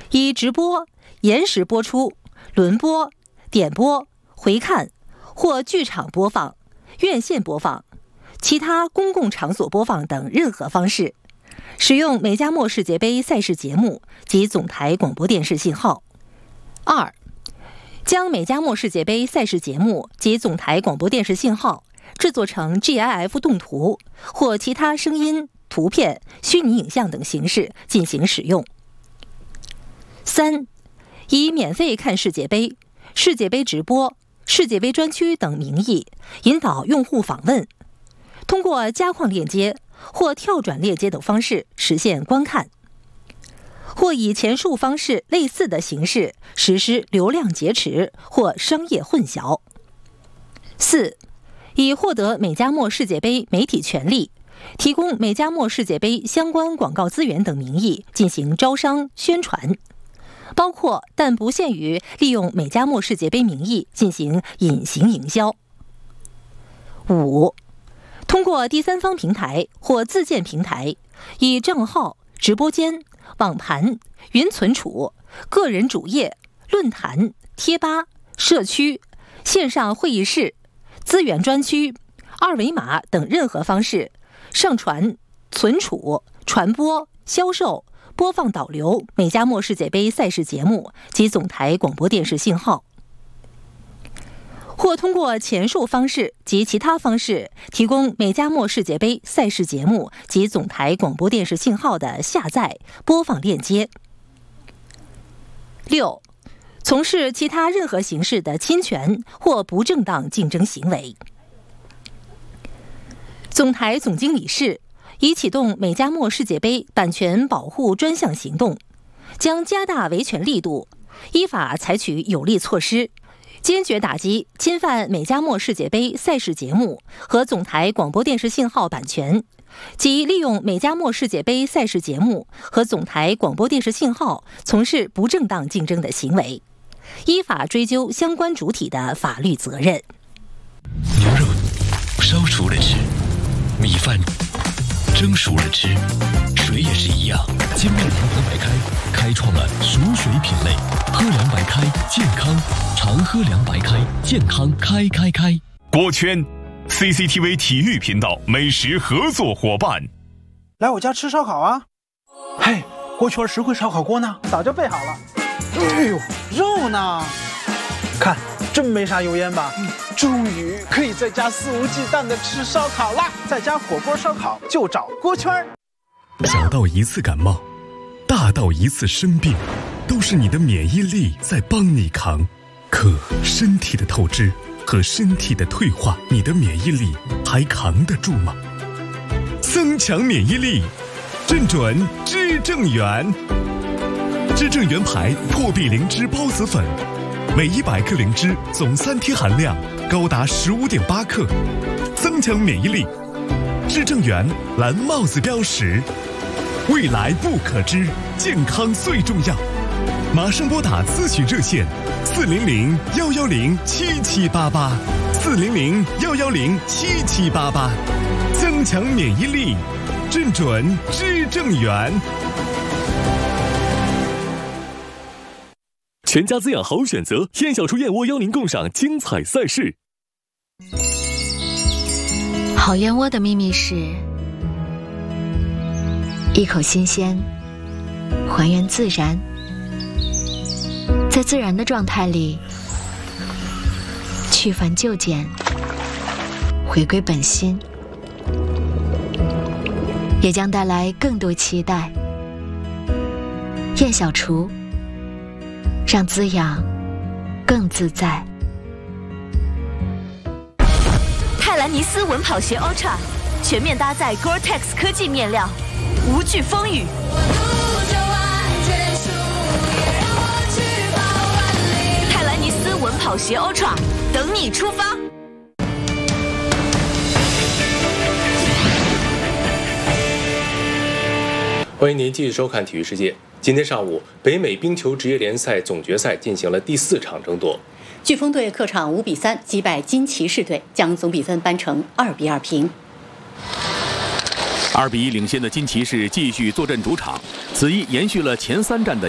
以直播、延时播出、轮播、点播、回看或剧场播放、院线播放、其他公共场所播放等任何方式，使用美加墨世界杯赛事节目及总台广播电视信号。2、将美加墨世界杯赛事节目及总台广播电视信号制作成 GIF 动图或其他声音、图片、虚拟影像等形式进行使用。3、以免费看世界杯、世界杯直播、世界杯专区等名义引导用户访问，通过加框链接或跳转链接等方式实现观看，或以前述方式类似的形式实施流量劫持或商业混淆。4、以获得美加墨世界杯媒体权利，提供美加墨世界杯相关广告资源等名义进行招商宣传，包括但不限于利用美加墨世界杯名义进行隐形营销。5、通过第三方平台或自建平台，以账号、直播间、网盘、云存储、个人主页、论坛、贴吧、社区、线上会议室、资源专区、二维码等任何方式上传、存储、传播、销售、播放导流美加墨世界杯赛事节目及总台广播电视信号，或通过前述方式及其他方式提供美加墨世界杯赛事节目及总台广播电视信号的下载、播放链接。6、从事其他任何形式的侵权或不正当竞争行为。总台总经理室已启动美加墨世界杯版权保护专项行动，将加大维权力度，依法采取有力措施，坚决打击侵犯美加墨世界杯赛事节目和总台广播电视信号版权及利用美加墨世界杯赛事节目和总台广播电视信号从事不正当竞争的行为，依法追究相关主体的法律责任。 牛肉烧熟了吃，米饭蒸熟了吃，水也是一样。金麦堂喝白开开创了熟水品类，喝凉白开健康，常喝凉白开健康开。 锅圈 CCTV 体育频道美食合作伙伴， 来我家吃烧烤啊！嘿，锅圈实惠烧烤锅呢？早就备好了。哎呦，肉呢？看，真没啥油烟吧？终于可以在家肆无忌惮的吃烧烤啦！在家火锅烧烤就找锅圈。 小到一次感冒，大到一次生病，都是你的免疫力在帮你扛。可身体的透支和身体的退化，你的免疫力还扛得住吗？增强免疫力，正准知正元。知正元牌破壁灵芝孢子粉，每100克灵芝总3天含量高达15.8克，增强免疫力。知正元蓝帽子标识，未来不可知，健康最重要。马上拨打咨询热线400-110-7788，400-110-7788，增强免疫力，正准知正元。 全家滋养好选择，燕小厨燕窝邀您共赏精彩赛事。 好燕窝的秘密是一口新鲜，还原自然，在自然的状态里去繁就简，回归本心，也将带来更多期待。燕小厨，让滋养更自在。 泰兰尼斯稳跑鞋 Ultra 全面搭载 Gore-Tex 科技面料，无惧风雨。泰兰尼斯稳跑鞋 Ultra 等你出发。 欢迎您继续收看《体育世界》。今天上午，北美冰球职业联赛总决赛进行了第4场争夺。 飓风队客场5比3击败金骑士队，将总比分扳成2比2平。 2比1领先的金骑士继续坐镇主场，此役延续了前3战的